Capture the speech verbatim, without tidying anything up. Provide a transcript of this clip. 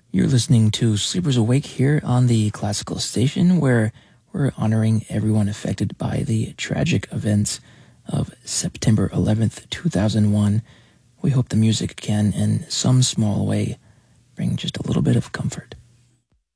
You're listening to Sleepers Awake here on the Classical Station, where we're honoring everyone affected by the tragic events of September eleventh, two thousand one. We hope the music can, in some small way, bring just a little bit of comfort.